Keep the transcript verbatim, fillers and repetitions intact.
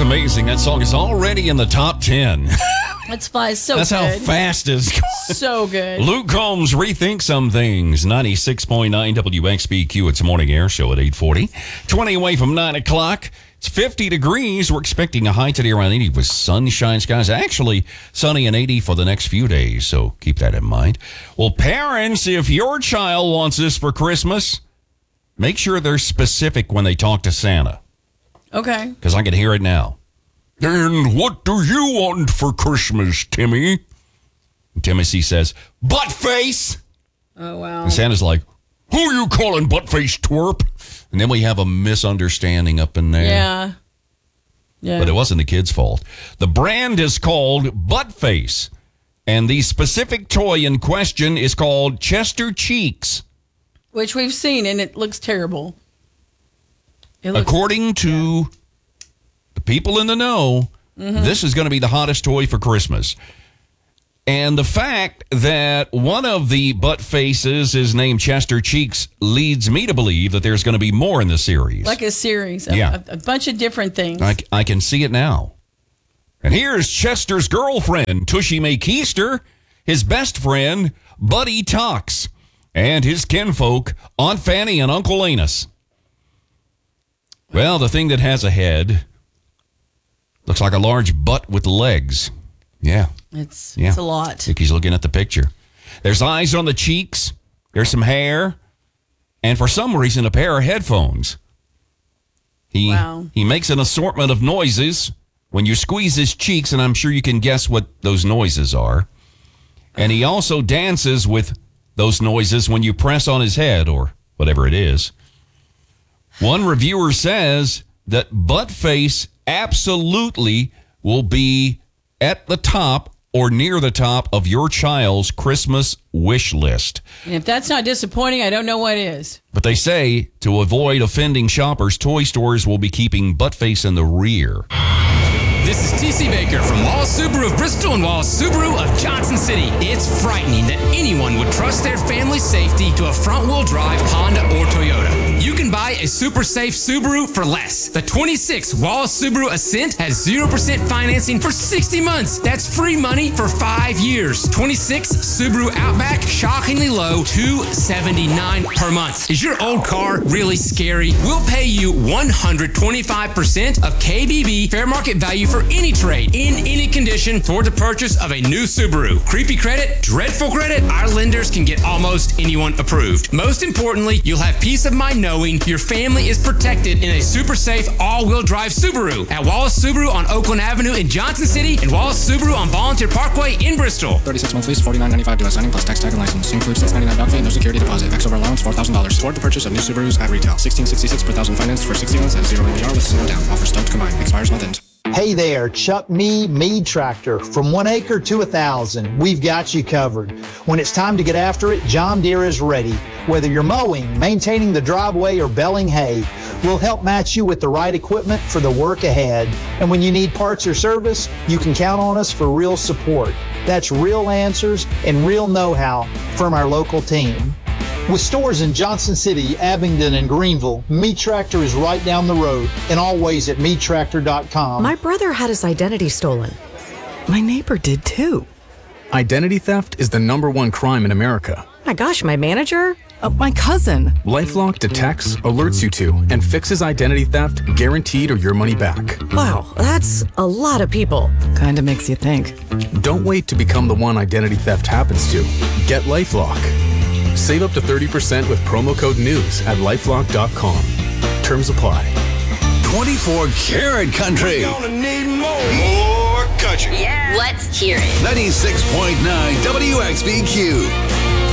amazing. That song is already in the top ten. That's flies so That's good. how fast it's going. So good. Luke Combs, Rethink Some Things. ninety-six point nine W X B Q. It's a morning air show at eight forty. twenty away from nine o'clock. It's fifty degrees. We're expecting a high today around eighty with sunshine skies. Actually, sunny and eighty for the next few days, so keep that in mind. Well, parents, if your child wants this for Christmas, make sure they're specific when they talk to Santa. Okay. Because I can hear it now. And what do you want for Christmas, Timmy? And Timothy says, butt face. Oh, wow. And Santa's like, who are you calling butt face, twerp? And then we have a misunderstanding up in there. Yeah. Yeah. But it wasn't the kid's fault. The brand is called Butt Face. And the specific toy in question is called Chester Cheeks. Which we've seen, and it looks terrible. It looks, According to yeah. the people in the know, mm-hmm. this is going to be the hottest toy for Christmas. And the fact that one of the butt faces is named Chester Cheeks leads me to believe that there's going to be more in the series. Like a series. A, yeah. a, a bunch of different things. I, I can see it now. And here's Chester's girlfriend, Tushy May Keister, his best friend, Buddy Tox, and his kinfolk, Aunt Fanny and Uncle Anus. Well, the thing that has a head looks like a large butt with legs. Yeah. It's yeah. it's a lot. Vicky's looking at the picture. There's eyes on the cheeks. There's some hair. And for some reason, a pair of headphones. He, wow. He makes an assortment of noises when you squeeze his cheeks, and I'm sure you can guess what those noises are. And he also dances with those noises when you press on his head or whatever it is. One reviewer says that Buttface absolutely will be at the top or near the top of your child's Christmas wish list. And if that's not disappointing, I don't know what is. But they say to avoid offending shoppers, toy stores will be keeping Buttface in the rear. This is T C Baker from Wallace Subaru of Bristol and Wallace Subaru of Johnson City. It's frightening that anyone would trust their family's safety to a front-wheel drive Honda or Toyota. You can buy a super safe Subaru for less. The twenty-six Wallace Subaru Ascent has zero percent financing for sixty months. That's free money for five years. twenty-six Subaru Outback, shockingly low, two seventy-nine per month. Is your old car really scary? We'll pay you one hundred twenty-five percent of K B B fair market value for any trade, in any condition, toward the purchase of a new Subaru. Creepy credit, dreadful credit, our lenders can get almost anyone approved. Most importantly, you'll have peace of mind knowing your family is protected in a super safe all-wheel drive Subaru at Wallace Subaru on Oakland Avenue in Johnson City and Wallace Subaru on Volunteer Parkway in Bristol. thirty-six month lease, forty-nine ninety-five due signing plus tax tag and license. Includes six ninety-nine down fee, no security deposit. Max over allowance four thousand dollars. Toward the purchase of new Subarus at retail. sixteen sixty-six per thousand financed for sixty months at zero A D R with zero down. Offers don't combine. Expires month end. Hey there, Chuck Me, Mead Tractor. From one acre to a thousand, we've got you covered. When it's time to get after it, John Deere is ready. Whether you're mowing, maintaining the driveway, or baling hay, we'll help match you with the right equipment for the work ahead. And when you need parts or service, you can count on us for real support. That's real answers and real know-how from our local team. With stores in Johnson City, Abingdon, and Greenville, Mead Tractor is right down the road and always at mead tractor dot com. My brother had his identity stolen. My neighbor did too. Identity theft is the number one crime in America. My gosh, my manager? Uh, my cousin. LifeLock detects, alerts you to, and fixes identity theft guaranteed or your money back. Wow, that's a lot of people. Kinda makes you think. Don't wait to become the one identity theft happens to. Get LifeLock. Save up to thirty percent with promo code NEWS at lifelock dot com. Terms apply. twenty-four karat country. We're gonna need more. More country. Yeah. Let's hear it. ninety-six point nine W X B Q.